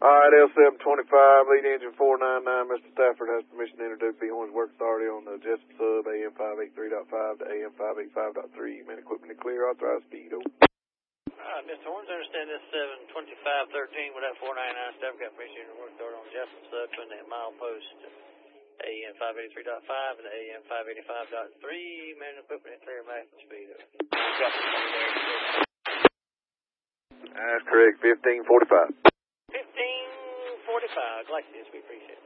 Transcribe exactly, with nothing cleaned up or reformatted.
All right, L seven twenty-five, lead engine four nine nine, Mister Stafford has permission to introduce B-Horns Work Authority on the Jessup sub, A M five eighty-three point five to A M five eighty-five point three, man equipment to clear, authorized speed. Over. All right, Mister Horns, I understand this seven twenty-five thirteen with that four ninety-nine Stafford got permission to work authority on Jessup sub and that milepost A M five eighty-three point five and A M five eighty-five point three, man equipment to clear, maximum speed. Over. That's correct, fifteen forty-five. fifteen forty-five, like this, we appreciate it.